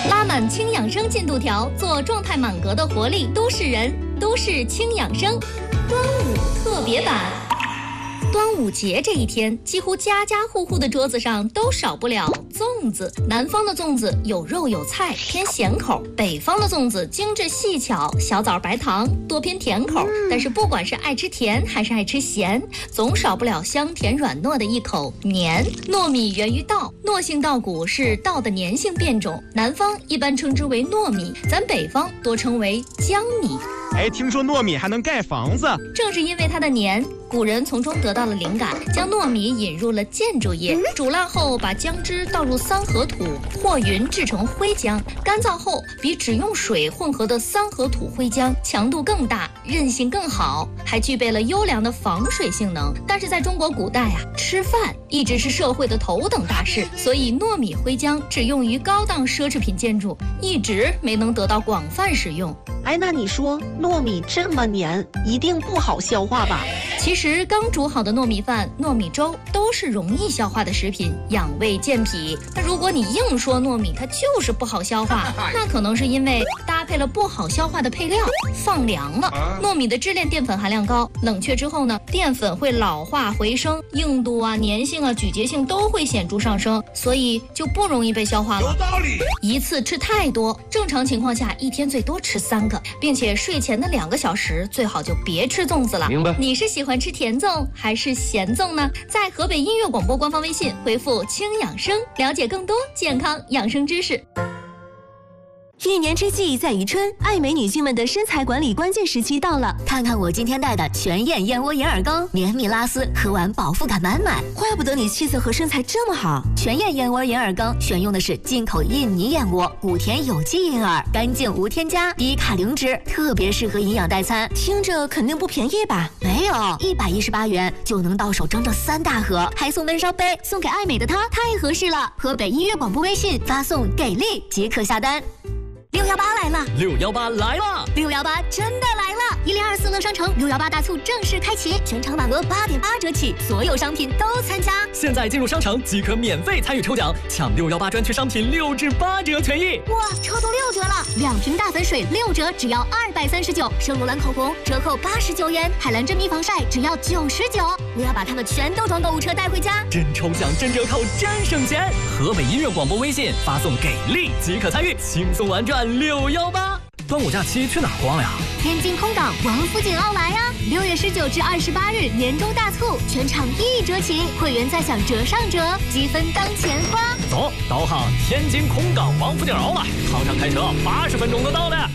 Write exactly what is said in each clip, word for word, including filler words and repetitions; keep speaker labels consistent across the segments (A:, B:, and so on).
A: 拉满轻养生进度条，做状态满格的活力都市人。都市轻养生，端午特别版。端午节这一天，几乎家家户户的桌子上都少不了粽子。南方的粽子有肉有菜，偏咸口；北方的粽子精致细巧，小枣白糖，多偏甜口。但是不管是爱吃甜还是爱吃咸，总少不了香甜软糯的一口黏。糯米源于稻，糯性稻谷是稻的粘性变种，南方一般称之为糯米，咱北方多称为江米。
B: 哎，听说糯米还能盖房子，
A: 正是因为它的黏，古人从中得到了灵感，将糯米引入了建筑业。煮烂后，把浆汁倒入三合土和匀制成灰浆，干燥后比只用水混合的三合土灰浆强度更大，韧性更好，还具备了优良的防水性能。但是在中国古代啊，吃饭一直是社会的头等大事，所以糯米灰浆只用于高档奢侈品建筑，一直没能得到广泛使用。
C: 哎，那你说糯米这么黏，一定不好消化吧？
A: 其实刚煮好的糯米饭、糯米粥都是容易消化的食品，养胃健脾。那如果你硬说糯米它就是不好消化，那可能是因为搭配了不好消化的配料，放凉了。糯米的支链淀粉含量高，冷却之后呢，淀粉会老化回升，硬度啊、粘性啊、咀嚼性都会显著上升，所以就不容易被消化了。
B: 有道理。
A: 一次吃太多，正常情况下一天最多吃三个，并且睡前的两个小时最好就别吃粽子了。
B: 明白。
A: 你是喜欢吃甜粽还是咸粽呢？在河北音乐广播官方微信回复轻养生，了解更多健康养生知识。
D: 一年之计在于春，爱美女性们的身材管理关键时期到了。
E: 看看我今天带的全燕燕窝银耳羹，绵密拉丝，喝完饱腹感满满。
D: 怪不得你气色和身材这么好。
E: 全燕燕窝银耳羹选用的是进口印尼燕窝，谷田有机银耳，干净无添加，低卡零脂，特别适合营养代餐。
D: 听着肯定不便宜吧？
E: 没有，一百一十八元就能到手整整三大盒，还送闷烧杯，送给爱美的她太合适了。河北音乐广播微信发送给力即可下单。六幺八来了，
F: 六幺八来了，
E: 六幺八真的来了！一零二四乐商城六幺八大促正式开启，全场满额八点八折起，所有商品都参加。
F: 现在进入商城即可免费参与抽奖，抢六幺八专区商品六至八折权益。
E: 哇，抽到六折了！两瓶大粉水六折，只要二百三十九；圣罗兰口红折扣八十九元；海蓝珍妮防晒只要九十九。我要把它们全都装购物车带回家，
F: 真抽奖真折扣真省钱！河北音乐广播微信发送给力即可参与，轻松玩转六幺八。端午假期去哪儿逛呀？
E: 天津空港王府井奥莱啊！六月十九至二十八日年终大促，全场一折起，会员再享折上折，积分当钱花。
F: 走，导航天津空港王府井奥莱，航上开车八十分钟就到了。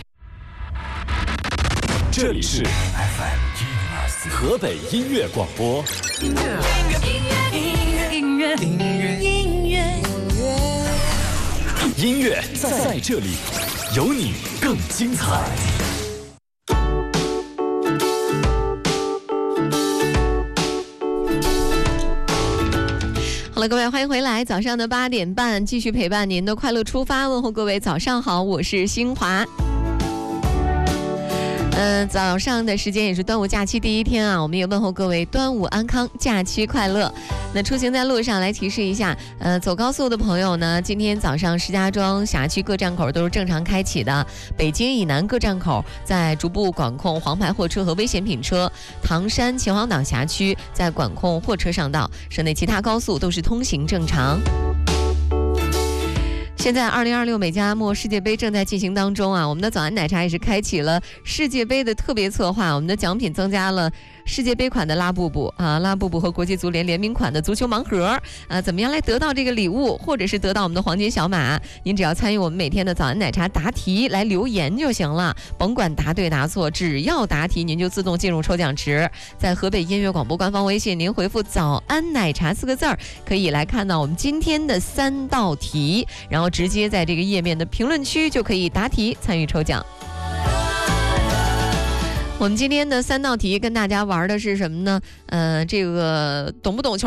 G: 这里是 F M 河北音乐广播。音乐，音乐，音乐，音乐，音乐，音乐，音乐在在这里，有你更精彩。
H: 好了，各位欢迎回来，早上的八点半继续陪伴您的快乐出发，问候各位早上好，我是新华。嗯、呃，早上的时间也是端午假期第一天啊，我们也问候各位端午安康，假期快乐。那出行在路上来提示一下，呃，走高速的朋友呢，今天早上石家庄辖区各站口都是正常开启的，北京以南各站口在逐步管控黄牌货车和危险品车，唐山秦皇岛辖区在管控货车上道，省内其他高速都是通行正常。现在二零二六美加墨世界杯正在进行当中啊，我们的早安奶茶也是开启了世界杯的特别策划，我们的奖品增加了世界杯款的拉布布啊，拉布布和国际足联联名款的足球盲盒啊，怎么样来得到这个礼物，或者是得到我们的黄金小马？您只要参与我们每天的早安奶茶答题来留言就行了，甭管答对答错，只要答题您就自动进入抽奖池。在河北音乐广播官方微信，您回复早安奶茶四个字儿，可以来看到我们今天的三道题，然后直接在这个页面的评论区就可以答题参与抽奖。我们今天的三道题跟大家玩的是什么呢？呃，这个懂不懂球